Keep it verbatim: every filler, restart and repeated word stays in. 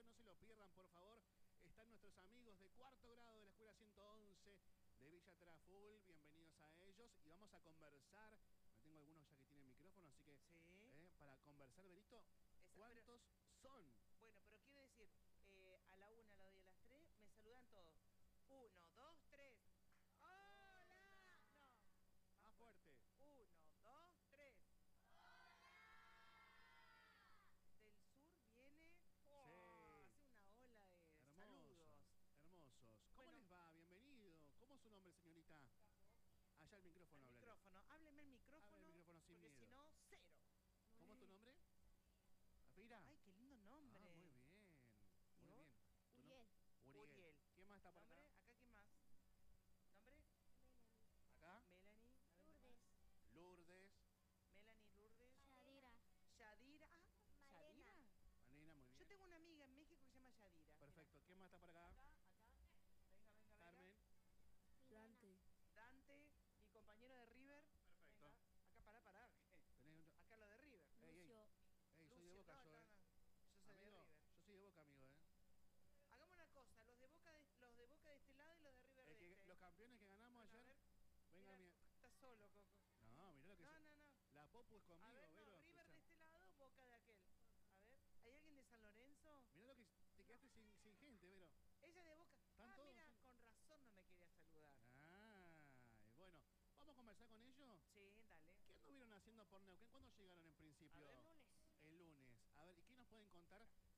Nación, no se lo pierdan, por favor. Están nuestros amigos de cuarto grado de la Escuela ciento once de Villa Traful, bienvenidos a ellos. Y vamos a conversar, tengo algunos ya que tienen micrófono, así que sí. eh, para conversar, Berito, Esa, ¿cuántos pero, son? Bueno, pero quiero decir, eh, a la una, a la dos y a las tres, me saludan todos. Uno, dos, tres. ¡Hola! No. Más, más fuerte. Uno, dos, tres. Del sur viene... Oh, sí. Hace una ola de hermosos, saludos. Hermosos. ¿Cómo bueno, les va? Bienvenido. ¿Cómo es su nombre, señorita? Allá el micrófono. El micrófono. Hábleme el micrófono. Hable el micrófono sin porque miedo. si no, cero. ¿Cómo es tu nombre? ¿Afira? Ay, qué lindo nombre. Ah, muy bien. Muy ¿Y bien. Uriel. Uriel. Uriel. ¿Quién más está por ¿Nombre? acá? ¿Acá quién más? ¿Nombre? Melanie. ¿Acá? Melanie. Lourdes. Lourdes. Melanie Lourdes. Yadira. Yadira. Ah, Malena. Yadira. Malena, muy bien. Yo tengo una amiga en México que se llama Yadira. Perfecto. Mirá. ¿Quién más está por acá? Acá, acá. Venga, venga, Carmen. venga. Dante. Dante, mi compañero de River. Perfecto. Venga. Acá, pará, pará. Un... Acá lo de River. Ey, ey. Lucio. Ey, soy Lucio. de Boca, no, yo, no, eh. no. Yo soy amigo, de River. Yo soy de Boca, amigo, eh. Hagamos una cosa, los de Boca de, los de Boca de este lado y los de River El de que, este. Los campeones que ganamos bueno, ayer. Venga, mira, mi... Estás solo, Coco. No, mirá lo que No, se... no, no. La Popu es conmigo, A ver, no, Vero, River escucha. de este lado, Boca de aquel. A ver, ¿hay alguien de San Lorenzo? Mirá lo que te quedaste no. sin, sin gente, Vero. Ella de Boca. Ah, todos, mira, sí? con razón no me quería saludar. Ah, bueno. ¿Vamos a conversar con ellos? Sí, dale. ¿Qué anduvieron haciendo por Neuquén? ¿Cuándo llegaron en principio? El lunes. El lunes. A ver, ¿y qué nos pueden contar